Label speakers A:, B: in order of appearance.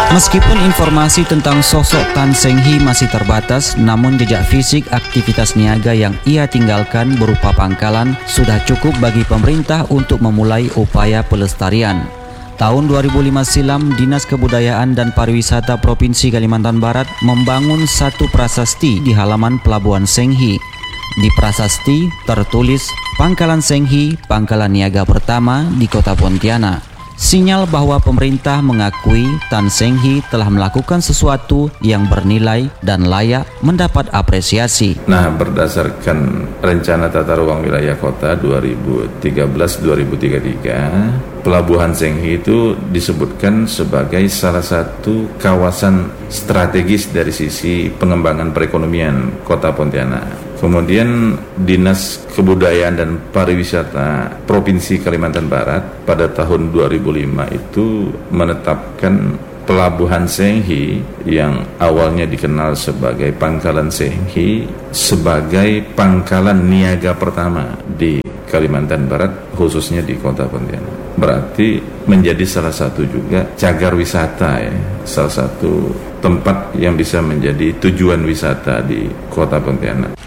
A: Meskipun informasi tentang sosok Tan Seng Hi masih terbatas, namun jejak fisik aktivitas niaga yang ia tinggalkan berupa pangkalan sudah cukup bagi pemerintah untuk memulai upaya pelestarian. Tahun 2005 silam, Dinas Kebudayaan dan Pariwisata Provinsi Kalimantan Barat membangun satu prasasti di halaman Pelabuhan Seng Hi. Di prasasti tertulis Pangkalan Seng Hi, pangkalan niaga pertama di Kota Pontianak. Sinyal bahwa pemerintah mengakui Tan Seng Hi telah melakukan sesuatu yang bernilai dan layak mendapat apresiasi.
B: Nah, berdasarkan Rencana Tata Ruang Wilayah Kota 2013-2033, Pelabuhan Seng Hi itu disebutkan sebagai salah satu kawasan strategis dari sisi pengembangan perekonomian Kota Pontianak. Kemudian Dinas Kebudayaan dan Pariwisata Provinsi Kalimantan Barat pada tahun 2005 itu menetapkan Pelabuhan Seng Hi yang awalnya dikenal sebagai Pangkalan Seng Hi sebagai pangkalan niaga pertama di Kalimantan Barat, khususnya di Kota Pontianak. Berarti menjadi salah satu juga cagar wisata, ya, salah satu tempat yang bisa menjadi tujuan wisata di Kota Pontianak.